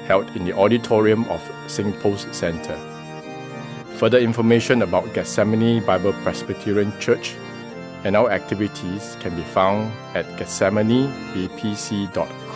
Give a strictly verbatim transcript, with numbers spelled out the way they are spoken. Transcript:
held in the auditorium of SingPost Center. Further information about Gethsemane Bible Presbyterian Church and our activities can be found at gethsemane b p c dot com.